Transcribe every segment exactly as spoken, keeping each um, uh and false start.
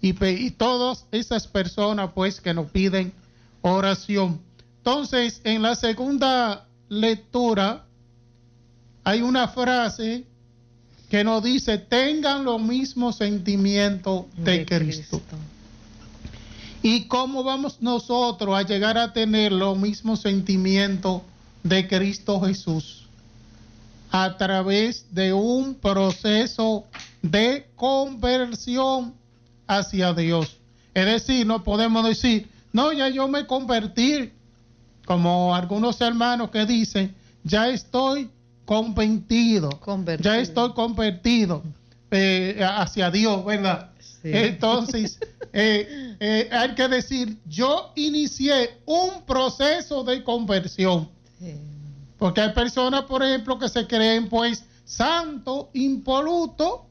y, y todas esas personas pues que nos piden oración. Entonces, en la segunda lectura hay una frase que nos dice: tengan los mismos sentimientos de, de Cristo. Cristo. ¿Y cómo vamos nosotros a llegar a tener los mismos sentimientos de Cristo Jesús? A través de un proceso de conversión hacia Dios. Es decir, no podemos decir, no, ya yo me convertí, como algunos hermanos que dicen, ya estoy convertido, convertido. ya estoy convertido eh, hacia Dios, ¿verdad? Sí. Entonces, eh, eh, hay que decir, yo inicié un proceso de conversión. Sí. Porque hay personas, por ejemplo, que se creen pues santo, impoluto,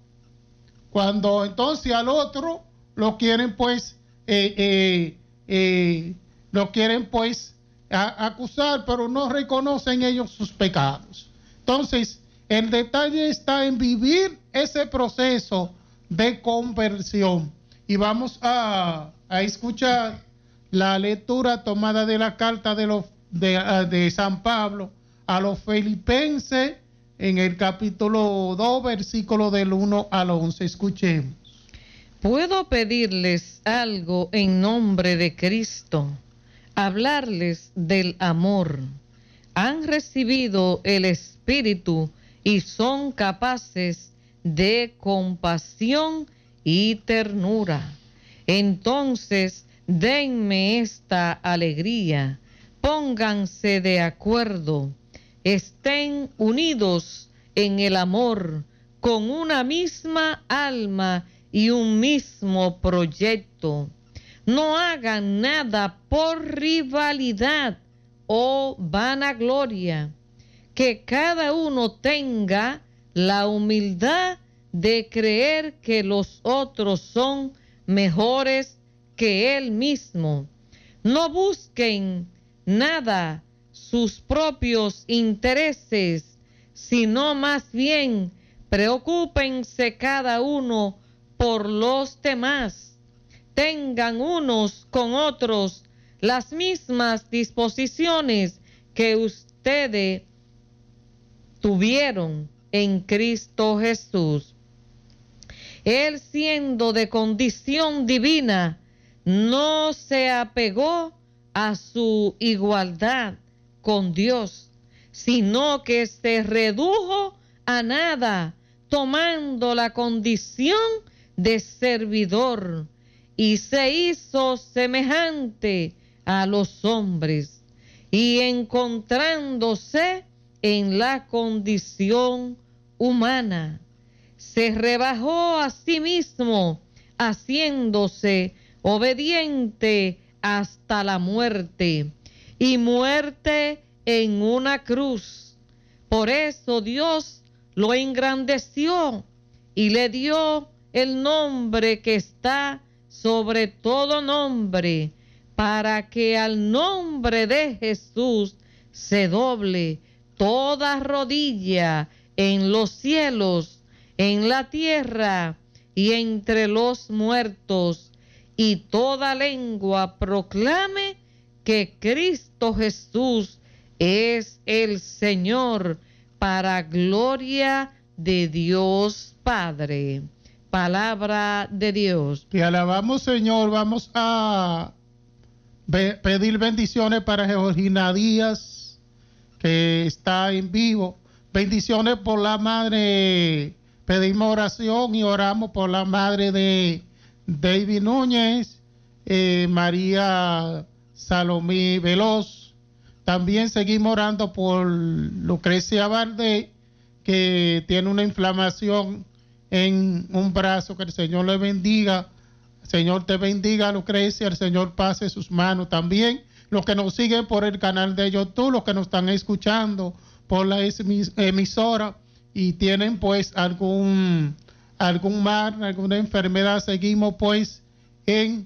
cuando entonces al otro lo quieren pues, eh, eh, eh, lo quieren pues a, acusar, pero no reconocen ellos sus pecados. Entonces, el detalle está en vivir ese proceso de conversión. Y vamos a, a escuchar la lectura tomada de la carta de, los, de, de San Pablo a los Filipenses en el capítulo dos, versículo del uno al once. Escuchemos. ¿Puedo pedirles algo en nombre de Cristo? Hablarles del amor. Han recibido el Espíritu y son capaces de compasión y ternura. Entonces, denme esta alegría, pónganse de acuerdo, estén unidos en el amor, con una misma alma y un mismo proyecto. No hagan nada por rivalidad o vanagloria, que cada uno tenga la humildad de creer que los otros son mejores que él mismo. No busquen nada sus propios intereses, sino más bien preocúpense cada uno por los demás. Tengan unos con otros las mismas disposiciones que ustedes tuvieron en Cristo Jesús. Él, siendo de condición divina, no se apegó a su igualdad con Dios, sino que se redujo a nada, tomando la condición de servidor, y se hizo semejante a los hombres, y encontrándose en la condición humana, se rebajó a sí mismo, haciéndose obediente hasta la muerte, y muerte en una cruz. Por eso Dios lo engrandeció y le dio el nombre que está sobre todo nombre, para que al nombre de Jesús se doble toda rodilla en los cielos, en la tierra y entre los muertos, y toda lengua proclame que Cristo Jesús es el Señor, para gloria de Dios Padre. Palabra de Dios. Te alabamos, Señor. Vamos a be- pedir bendiciones para Georgina Díaz, que está en vivo. Bendiciones por la madre. Pedimos oración y oramos por la madre de David Núñez, eh, María Salomé Veloz. También seguimos orando por Lucrecia Valdés, que tiene una inflamación en un brazo. Que el Señor le bendiga. El Señor te bendiga, Lucrecia. El Señor pase sus manos también. Los que nos siguen por el canal de YouTube, los que nos están escuchando por la emisora y tienen pues algún algún mal, alguna enfermedad, seguimos pues en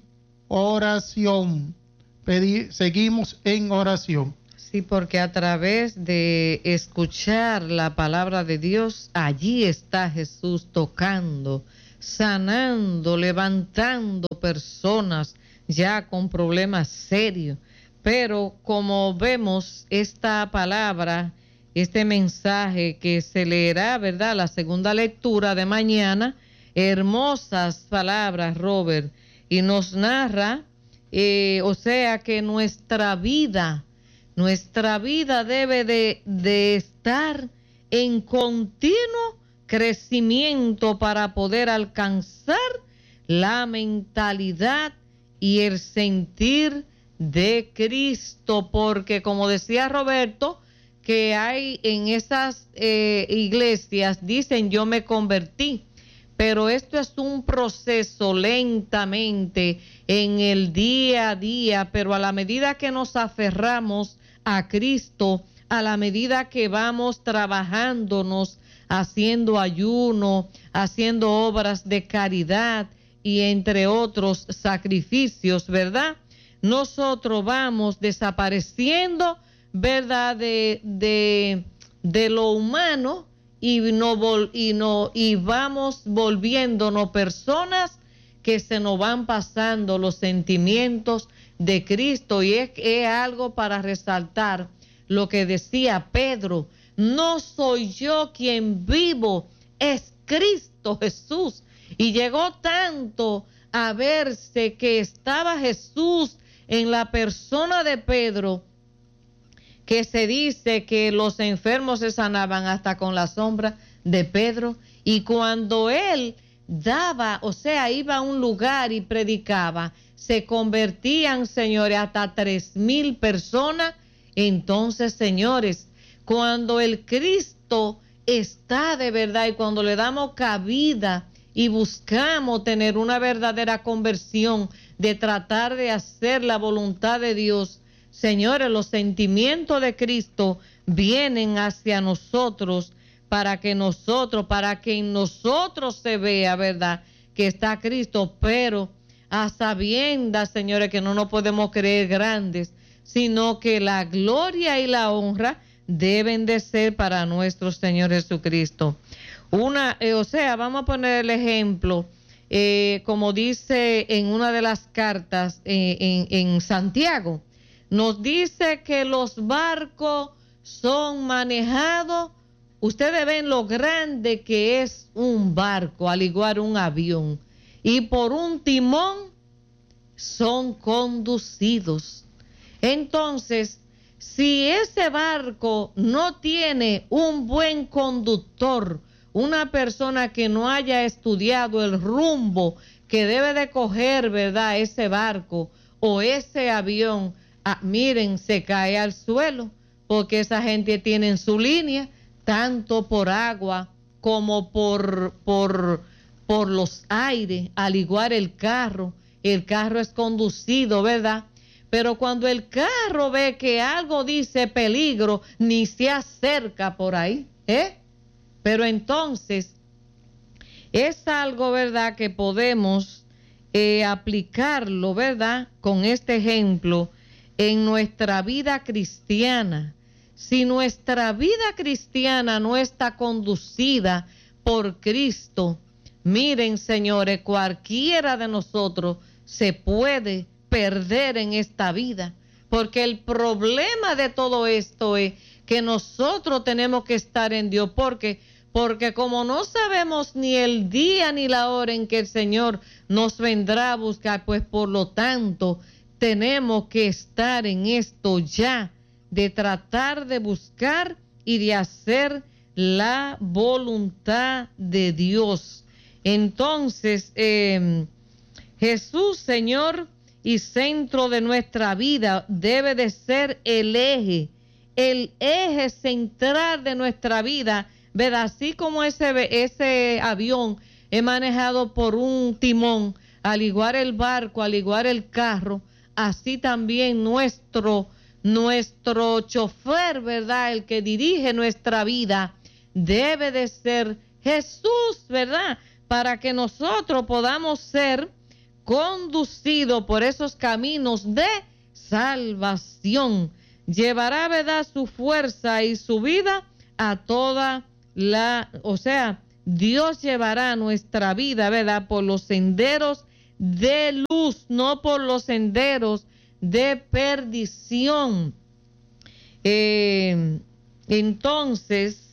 oración. Pedir, seguimos en oración. Sí, porque a través de escuchar la palabra de Dios, allí está Jesús tocando, sanando, levantando personas ya con problemas serios. Pero como vemos esta palabra, este mensaje que se leerá, ¿verdad? La segunda lectura de mañana, hermosas palabras, Robert, y nos narra, eh, o sea que nuestra vida, nuestra vida debe de, de estar en continuo crecimiento para poder alcanzar la mentalidad y el sentir de Cristo, porque como decía Roberto, que hay en esas eh, iglesias, dicen yo me convertí, pero esto es un proceso lentamente en el día a día, pero a la medida que nos aferramos a Cristo, a la medida que vamos trabajándonos, haciendo ayuno, haciendo obras de caridad y entre otros sacrificios, ¿verdad? Nosotros vamos desapareciendo, ¿verdad? De, de, de lo humano y, no vol, y, no, y vamos volviéndonos personas que se nos van pasando los sentimientos de Cristo. Y es, es algo para resaltar lo que decía Pedro: no soy yo quien vivo, es Cristo Jesús. Y llegó tanto a verse que estaba Jesús en la persona de Pedro, que se dice que los enfermos se sanaban hasta con la sombra de Pedro. Y cuando él daba, o sea, iba a un lugar y predicaba, se convertían, señores, hasta tres mil personas. Entonces, señores, cuando el Cristo está de verdad y cuando le damos cabida y buscamos tener una verdadera conversión, de tratar de hacer la voluntad de Dios, señores, los sentimientos de Cristo vienen hacia nosotros para que nosotros, para que en nosotros se vea, ¿verdad?, que está Cristo, pero a sabiendas, señores, que no nos podemos creer grandes, sino que la gloria y la honra deben de ser para nuestro Señor Jesucristo. Una, eh, o sea, vamos a poner el ejemplo, eh, como dice en una de las cartas eh, en, en Santiago, nos dice que los barcos son manejados. Ustedes ven lo grande que es un barco, al igual un avión, y por un timón son conducidos. Entonces, si ese barco no tiene un buen conductor, una persona que no haya estudiado el rumbo que debe de coger, ¿verdad?, ese barco o ese avión, ah, miren, se cae al suelo, porque esa gente tiene su línea, tanto por agua como por, por, por los aires, al igual el carro. El carro es conducido, ¿verdad? Pero cuando el carro ve que algo dice peligro, ni se acerca por ahí, ¿eh? Pero entonces es algo, ¿verdad?, que podemos eh, aplicarlo, ¿verdad?, con este ejemplo en nuestra vida cristiana. Si nuestra vida cristiana no está conducida por Cristo, miren, señores, cualquiera de nosotros se puede perder en esta vida, porque el problema de todo esto es que nosotros tenemos que estar en Dios, porque porque como no sabemos ni el día ni la hora en que el Señor nos vendrá a buscar, pues por lo tanto tenemos que estar en esto ya, de tratar de buscar y de hacer la voluntad de Dios. Entonces, eh, Jesús, Señor y centro de nuestra vida, debe de ser el eje, el eje central de nuestra vida, ¿verdad? Así como ese, ese avión es manejado por un timón, al igual el barco, al igual el carro, así también nuestro, nuestro chofer, ¿verdad?, el que dirige nuestra vida, debe de ser Jesús, ¿verdad?, para que nosotros podamos ser conducidos por esos caminos de salvación. Llevará, ¿verdad?, su fuerza y su vida a toda la, o sea, Dios llevará nuestra vida, ¿verdad?, por los senderos de luz, no por los senderos de perdición. Eh, entonces,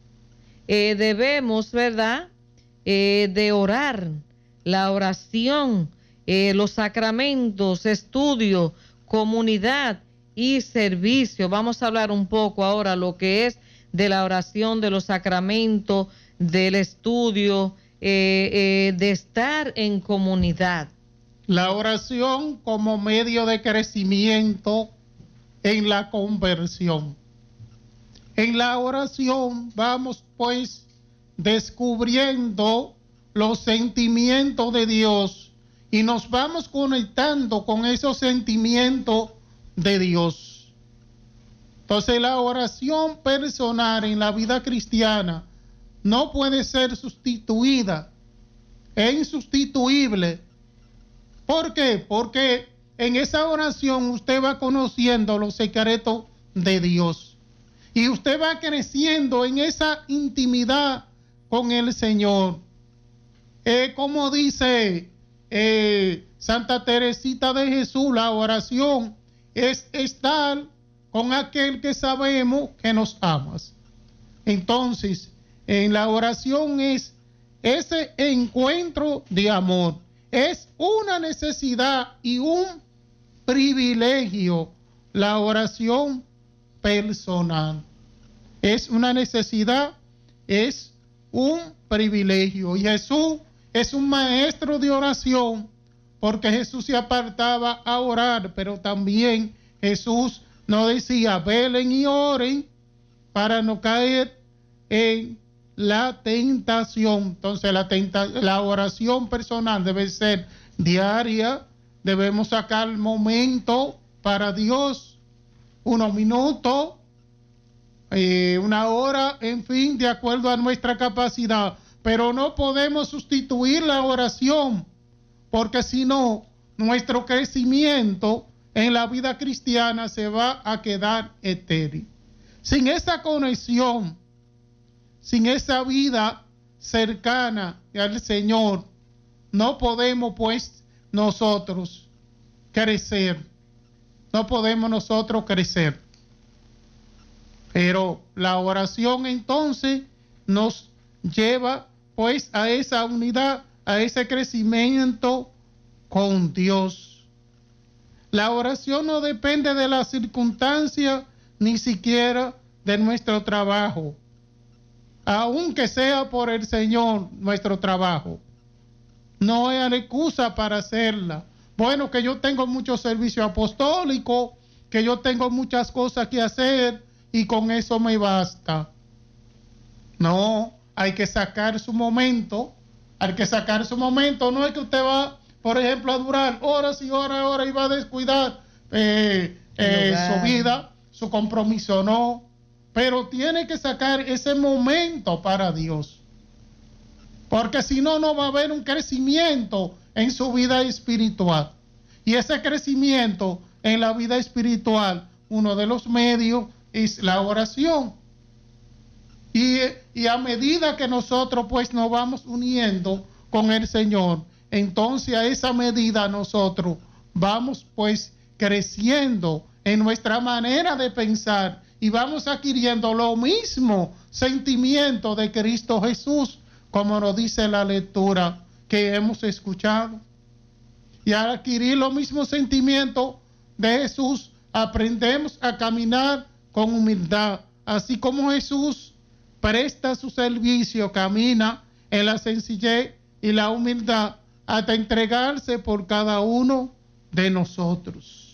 eh, debemos, ¿verdad?, eh, de orar, la oración, eh, los sacramentos, estudio, comunidad y servicio. Vamos a hablar un poco ahora lo que es de la oración, de los sacramentos, del estudio, eh, eh, de estar en comunidad. La oración como medio de crecimiento en la conversión. En la oración vamos pues descubriendo los sentimientos de Dios y nos vamos conectando con esos sentimientos de Dios. Entonces la oración personal en la vida cristiana no puede ser sustituida, es insustituible. ¿Por qué? Porque en esa oración usted va conociendo los secretos de Dios y usted va creciendo en esa intimidad con el Señor. Eh, como dice eh, Santa Teresita de Jesús, la oración es estar con aquel que sabemos que nos amas. Entonces, en la oración es ese encuentro de amor. Es una necesidad y un privilegio la oración personal. Es una necesidad, es un privilegio. Y Jesús es un maestro de oración porque Jesús se apartaba a orar, pero también Jesús nos decía, velen y oren para no caer en la tentación. Entonces la, tenta la oración personal debe ser diaria, debemos sacar momento para Dios, unos minutos, eh, una hora, en fin, de acuerdo a nuestra capacidad, pero no podemos sustituir la oración, porque si no, nuestro crecimiento en la vida cristiana se va a quedar etéreo. Sin esa conexión, sin esa vida cercana al Señor, no podemos pues nosotros crecer, no podemos nosotros crecer. Pero la oración entonces nos lleva pues a esa unidad, a ese crecimiento con Dios. La oración no depende de las circunstancias, ni siquiera de nuestro trabajo, aunque sea por el Señor nuestro trabajo. No hay excusa para hacerla. Bueno, que yo tengo mucho servicio apostólico, que yo tengo muchas cosas que hacer y con eso me basta. No, hay que sacar su momento, hay que sacar su momento. No es que usted va, por ejemplo, a durar horas y horas y horas y va a descuidar eh, eh, su vida, su compromiso, no. Pero tiene que sacar ese momento para Dios. Porque si no, no va a haber un crecimiento en su vida espiritual. Y ese crecimiento en la vida espiritual, uno de los medios es la oración. Y, y a medida que nosotros pues nos vamos uniendo con el Señor, entonces a esa medida nosotros vamos pues creciendo en nuestra manera de pensar y vamos adquiriendo lo mismo sentimiento de Cristo Jesús, como nos dice la lectura que hemos escuchado. Y al adquirir los mismos sentimientos de Jesús, aprendemos a caminar con humildad, así como Jesús presta su servicio, camina en la sencillez y la humildad hasta entregarse por cada uno de nosotros.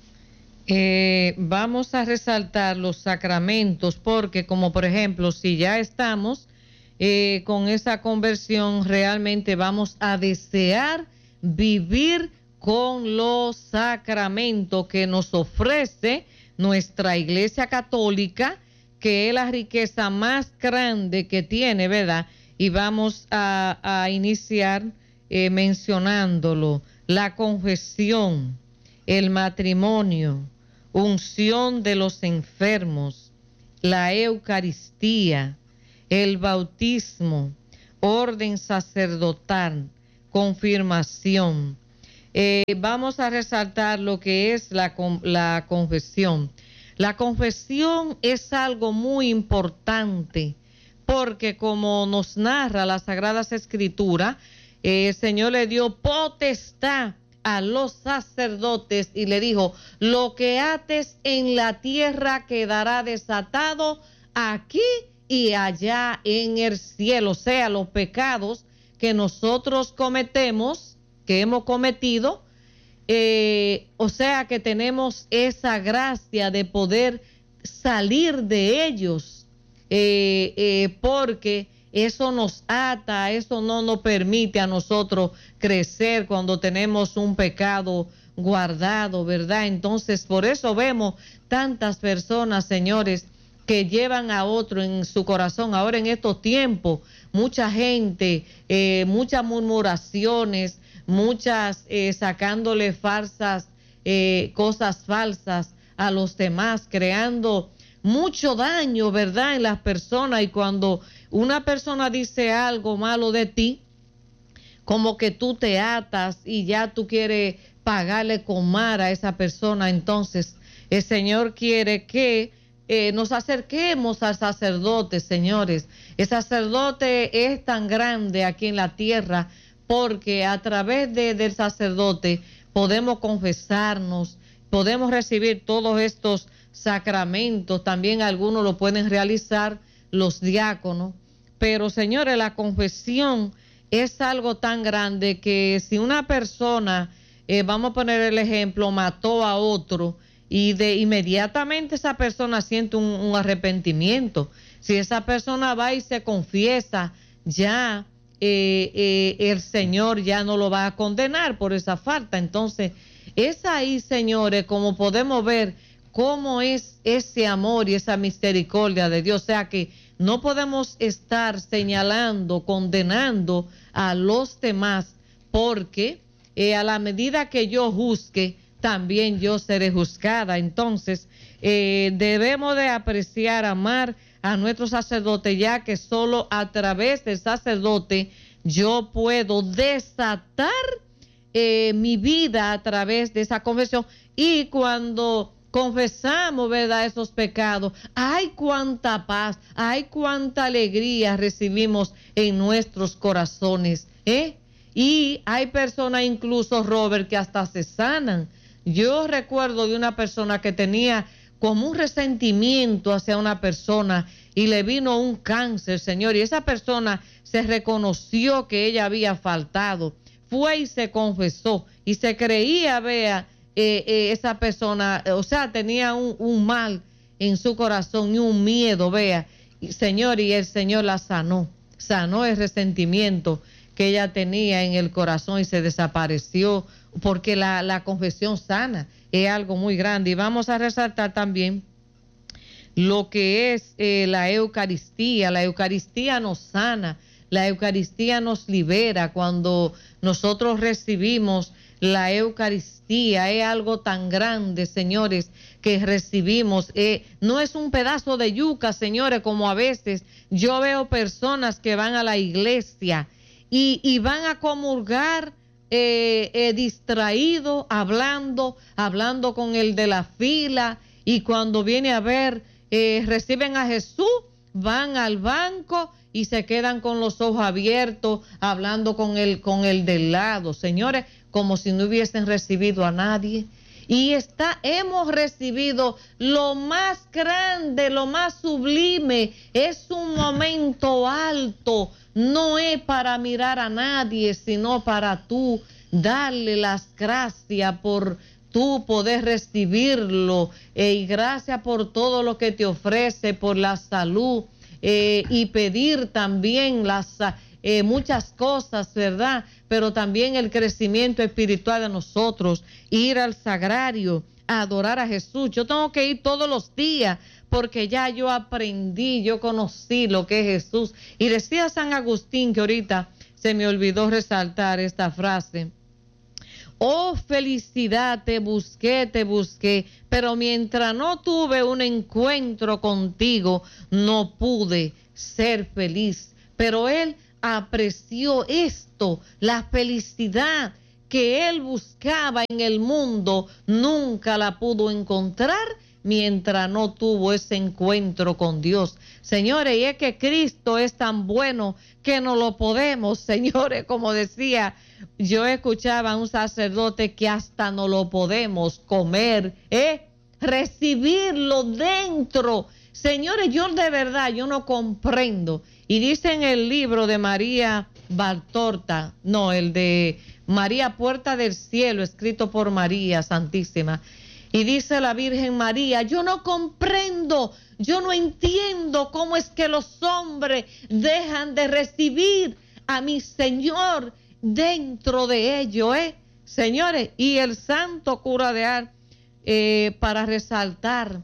Eh, vamos a resaltar los sacramentos porque, como por ejemplo, si ya estamos eh, con esa conversión, realmente vamos a desear vivir con los sacramentos que nos ofrece nuestra Iglesia Católica, que es la riqueza más grande que tiene, ¿verdad? Y vamos a, a iniciar eh, mencionándolo: la confesión, el matrimonio, unción de los enfermos, la Eucaristía, el bautismo, orden sacerdotal, confirmación. Eh, vamos a resaltar lo que es la, la confesión. La confesión es algo muy importante porque, como nos narra las Sagradas Escrituras, eh, el Señor le dio potestad a los sacerdotes y le dijo: lo que ates en la tierra quedará desatado aquí y allá en el cielo. O sea, los pecados que nosotros cometemos, que hemos cometido, eh, o sea que tenemos esa gracia de poder salir de ellos, eh, eh, porque eso nos ata, eso no nos permite a nosotros crecer cuando tenemos un pecado guardado, ¿verdad? Entonces, por eso vemos tantas personas, señores, que llevan a otro en su corazón. Ahora en estos tiempos, mucha gente, eh, muchas murmuraciones, muchas eh, sacándole falsas, eh, cosas falsas a los demás, creando mucho daño, ¿verdad?, en las personas. Y cuando una persona dice algo malo de ti, como que tú te atas y ya tú quieres pagarle con mar a esa persona. Entonces, el Señor quiere que eh, nos acerquemos al sacerdote, señores. El sacerdote es tan grande aquí en la tierra porque a través de, del sacerdote podemos confesarnos, podemos recibir todos estos sacramentos. También algunos lo pueden realizar los diáconos. Pero, señores, la confesión es algo tan grande que si una persona, eh, vamos a poner el ejemplo, mató a otro y de inmediatamente esa persona siente un, un arrepentimiento. Si esa persona va y se confiesa, ya eh, eh, el Señor ya no lo va a condenar por esa falta. Entonces, es ahí, señores, como podemos ver cómo es ese amor y esa misericordia de Dios. O sea que no podemos estar señalando, condenando a los demás, porque eh, a la medida que yo juzgue, también yo seré juzgada. Entonces, eh, debemos de apreciar, amar a nuestro sacerdote, ya que solo a través del sacerdote yo puedo desatar eh, mi vida a través de esa confesión. Y cuando confesamos, ¿verdad?, esos pecados, ¡ay, cuánta paz! ¡Ay, cuánta alegría recibimos en nuestros corazones! ¿eh? Y hay personas, incluso, Robert, que hasta se sanan. Yo recuerdo de una persona que tenía como un resentimiento hacia una persona y le vino un cáncer, señor, y esa persona se reconoció que ella había faltado, fue y se confesó y se creía, vea, Eh, eh, esa persona, o sea, tenía un, un mal en su corazón y un miedo, vea, y, señor, y el Señor la sanó, sanó el resentimiento que ella tenía en el corazón y se desapareció, porque la, la confesión sana es algo muy grande. Y vamos a resaltar también lo que es eh, la Eucaristía. La Eucaristía nos sana, la Eucaristía nos libera. Cuando nosotros recibimos la Eucaristía, es algo tan grande, señores, que recibimos. Eh, no es un pedazo de yuca, señores, como a veces yo veo personas que van a la iglesia y, y van a comulgar eh, eh, distraídos, hablando, hablando con el de la fila, y cuando viene a ver, eh, reciben a Jesús, van al banco y se quedan con los ojos abiertos, hablando con el, con el del lado, señores, como si no hubiesen recibido a nadie. Y está, hemos recibido lo más grande, lo más sublime. Es un momento alto, no es para mirar a nadie, sino para tú darle las gracias por tú poder recibirlo, eh, y gracias por todo lo que te ofrece, por la salud, eh, y pedir también las eh, muchas cosas, ¿verdad? Pero también el crecimiento espiritual de nosotros, ir al sagrario, a adorar a Jesús. Yo tengo que ir todos los días porque ya yo aprendí, yo conocí lo que es Jesús. Y decía San Agustín, que ahorita se me olvidó resaltar esta frase: oh, felicidad, te busqué, te busqué, pero mientras no tuve un encuentro contigo, no pude ser feliz. Pero él apreció esto, la felicidad que él buscaba en el mundo, nunca la pudo encontrar mientras no tuvo ese encuentro con Dios. Señores, y es que Cristo es tan bueno que no lo podemos, señores, como decía, yo escuchaba a un sacerdote que hasta no lo podemos comer, ¿eh? Recibirlo dentro. Señores, yo de verdad, yo no comprendo. Y dice en el libro de María Valtorta, no, el de María Puerta del Cielo, escrito por María Santísima, y dice la Virgen María, yo no comprendo, yo no entiendo cómo es que los hombres dejan de recibir a mi Señor dentro de ellos, ¿eh? Señores, y el santo cura de Ars, eh, para resaltar,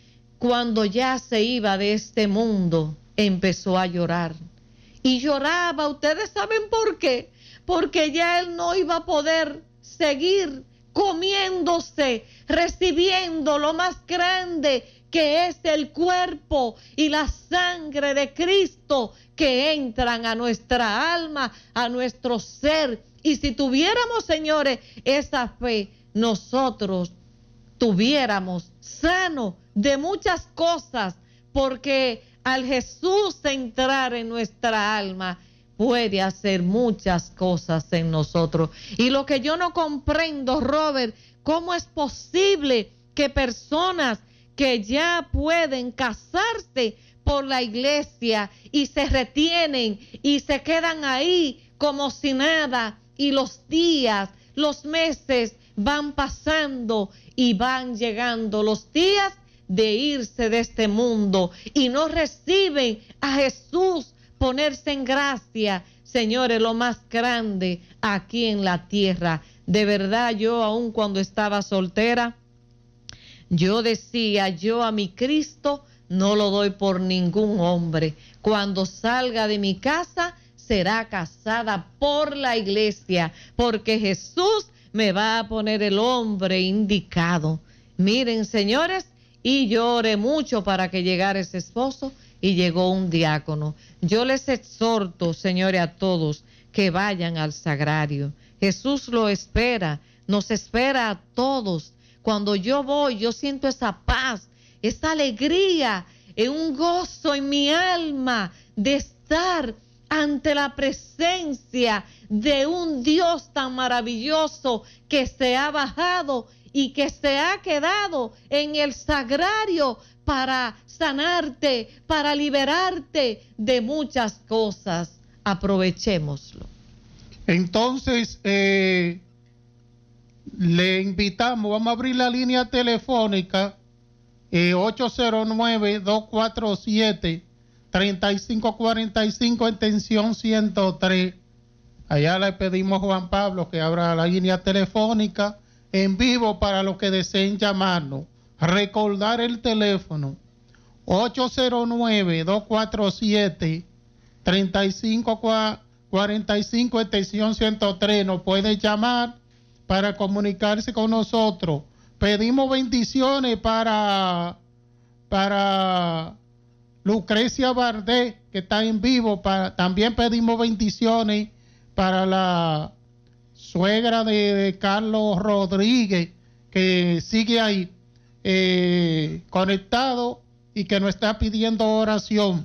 cuando ya se iba de este mundo, empezó a llorar. Y lloraba, ¿ustedes saben por qué? Porque ya él no iba a poder seguir comiéndose, recibiendo lo más grande que es el cuerpo y la sangre de Cristo que entran a nuestra alma, a nuestro ser. Y si tuviéramos, señores, esa fe, nosotros tuviéramos sano de muchas cosas, porque al Jesús entrar en nuestra alma, puede hacer muchas cosas en nosotros. Y lo que yo no comprendo, Robert, ¿cómo es posible que personas que ya pueden casarse por la iglesia y se retienen y se quedan ahí como si nada, y los días, los meses van pasando y van llegando los días de irse de este mundo y no reciben a Jesús ponerse en gracia? Señores, lo más grande aquí en la tierra. De verdad, yo aun cuando estaba soltera, yo decía, yo a mi Cristo no lo doy por ningún hombre. Cuando salga de mi casa, será casada por la iglesia, porque Jesús me va a poner el hombre indicado. Miren, señores, y yo oré mucho para que llegara ese esposo, y llegó un diácono. Yo les exhorto, señores, a todos que vayan al sagrario. Jesús lo espera, nos espera a todos. Cuando yo voy, yo siento esa paz, esa alegría, un gozo en mi alma de estar ante la presencia de un Dios tan maravilloso que se ha bajado y que se ha quedado en el sagrario para sanarte, para liberarte de muchas cosas. Aprovechémoslo. Entonces, eh, le invitamos, vamos a abrir la línea telefónica eh, ocho cero nueve, dos cuatro siete, tres cinco cuatro cinco, extensión ciento tres. Allá le pedimos a Juan Pablo que abra la línea telefónica en vivo para los que deseen llamarnos. Recordar el teléfono ocho cero nueve, dos cuatro siete, tres cinco cuatro cinco, extensión ciento tres. Nos puede llamar para comunicarse con nosotros. Pedimos bendiciones para, para Lucrecia Bardé, que está en vivo. Para, también pedimos bendiciones para la suegra de, de Carlos Rodríguez, que sigue ahí eh, conectado y que nos está pidiendo oración.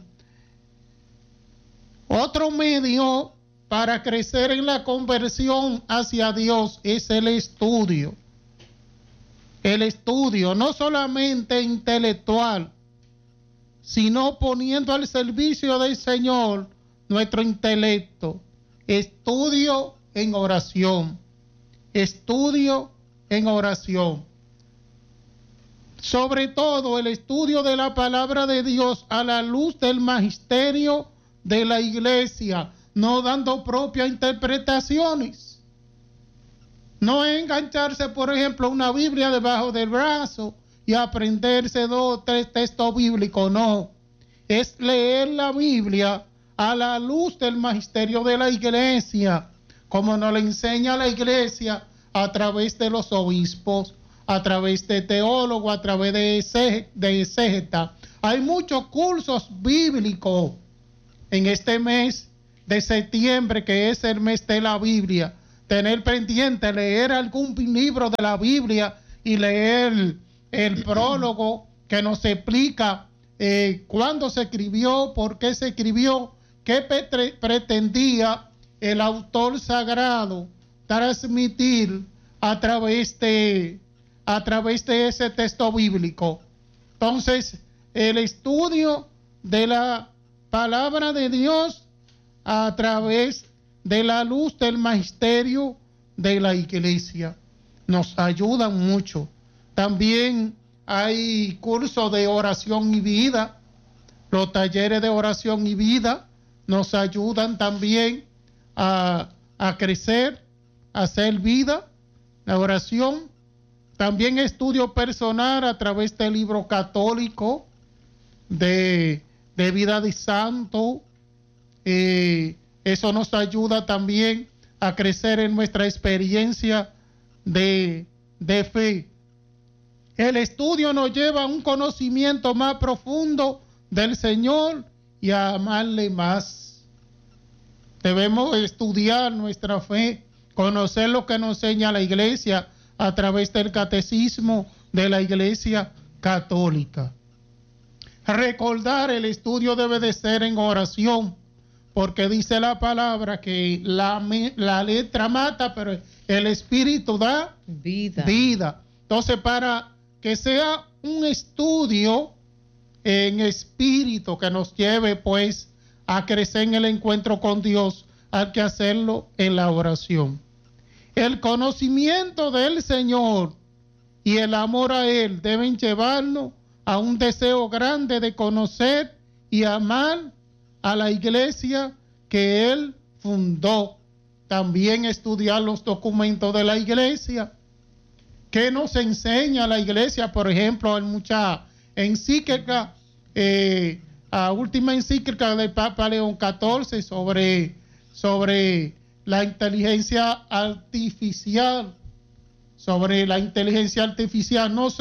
Otro medio para crecer en la conversión hacia Dios es el estudio. El estudio, no solamente intelectual, sino poniendo al servicio del Señor nuestro intelecto. Estudio en oración. Estudio en oración. Sobre todo el estudio de la palabra de Dios a la luz del magisterio de la iglesia, no dando propias interpretaciones. No engancharse, por ejemplo, una Biblia debajo del brazo y aprenderse dos o tres textos bíblicos, no. Es leer la Biblia a la luz del magisterio de la iglesia, como nos lo enseña la iglesia a través de los obispos, a través de teólogos, a través de, de exégeta. Hay muchos cursos bíblicos. En este mes de septiembre, que es el mes de la Biblia, tener pendiente, leer algún libro de la Biblia y leer el prólogo que nos explica eh, cuándo se escribió, por qué se escribió, qué pretendía el autor sagrado transmitir a través de, a través de ese texto bíblico. Entonces, el estudio de la palabra de Dios a través de la luz del magisterio de la iglesia nos ayuda mucho. También hay cursos de oración y vida. Los talleres de oración y vida nos ayudan también a, a crecer, a hacer vida, la oración. También estudio personal a través del libro católico de, de vida de santo. Eh, eso nos ayuda también a crecer en nuestra experiencia de, de fe. El estudio nos lleva a un conocimiento más profundo del Señor y a amarle más. Debemos estudiar nuestra fe, conocer lo que nos enseña la Iglesia a través del catecismo de la Iglesia Católica. Recordar el estudio debe de ser en oración, porque dice la palabra que la, la letra mata, pero el espíritu da vida. vida. Entonces, para que sea un estudio en espíritu que nos lleve pues a crecer en el encuentro con Dios, hay que hacerlo en la oración. El conocimiento del Señor y el amor a Él deben llevarnos a un deseo grande de conocer y amar a la iglesia que Él fundó. También estudiar los documentos de la iglesia. ¿Qué nos enseña la iglesia? Por ejemplo, en mucha encíclica, eh, la última encíclica del Papa León catorce sobre, sobre la inteligencia artificial, sobre la inteligencia artificial, no